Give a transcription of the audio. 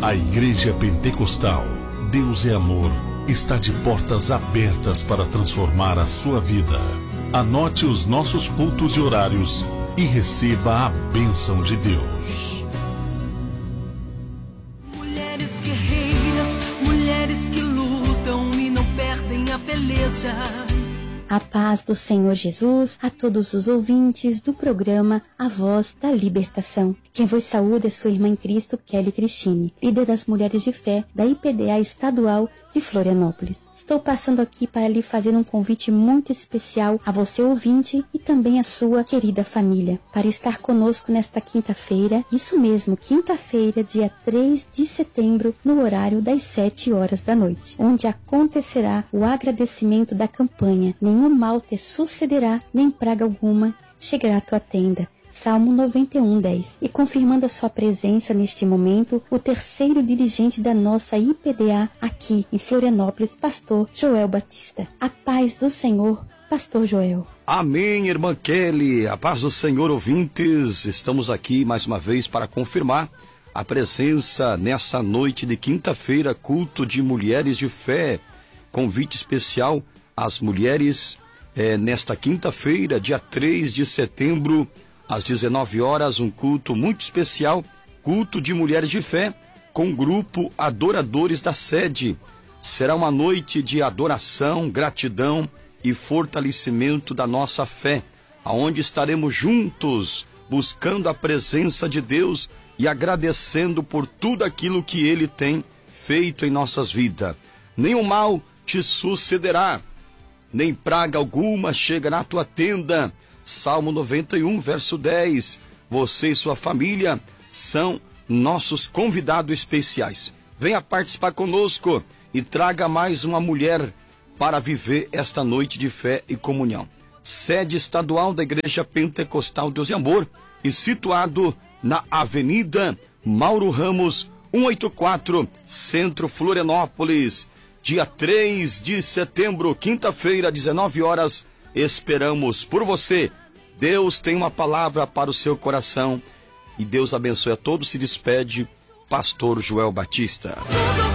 A Igreja Pentecostal Deus é Amor está de portas abertas para transformar a sua vida. Anote os nossos cultos e horários e receba a bênção de Deus. Mulheres guerreiras, mulheres que lutam e não perdem a peleja. A paz do Senhor Jesus a todos os ouvintes do programa A Voz da Libertação. Quem vos saúda é sua irmã em Cristo, Kelly Cristine, líder das Mulheres de Fé da IPDA Estadual de Florianópolis. Estou passando aqui para lhe fazer um convite muito especial a você ouvinte e também a sua querida família, para estar conosco nesta quinta-feira, isso mesmo, quinta-feira, dia 3 de setembro, no horário das 7 horas da noite, onde acontecerá o agradecimento da campanha Nenhum mal te sucederá, nem praga alguma chegará à tua tenda. Salmo 91:10. E confirmando a sua presença neste momento, o terceiro dirigente da nossa IPDA aqui em Florianópolis, pastor Joel Batista. A paz do Senhor, pastor Joel. Amém, irmã Kelly. A paz do Senhor, ouvintes. Estamos aqui mais uma vez para confirmar a presença nessa noite de quinta-feira, culto de mulheres de fé. Convite especial às mulheres nesta quinta-feira, dia 3 de setembro, às 19 horas, um culto muito especial, culto de mulheres de fé, com o grupo Adoradores da Sede. Será uma noite de adoração, gratidão e fortalecimento da nossa fé, aonde estaremos juntos, buscando a presença de Deus e agradecendo por tudo aquilo que Ele tem feito em nossas vidas. Nenhum mal te sucederá, nem praga alguma chega na tua tenda. Salmo 91, verso 10. Você e sua família são nossos convidados especiais. Venha participar conosco e traga mais uma mulher para viver esta noite de fé e comunhão. Sede estadual da Igreja Pentecostal Deus e Amor, e situado na Avenida Mauro Ramos, 184, Centro Florianópolis. Dia 3 de setembro, quinta-feira, 19 horas, esperamos por você. Deus tem uma palavra para o seu coração e Deus abençoe a todos. Se despede, pastor Joel Batista.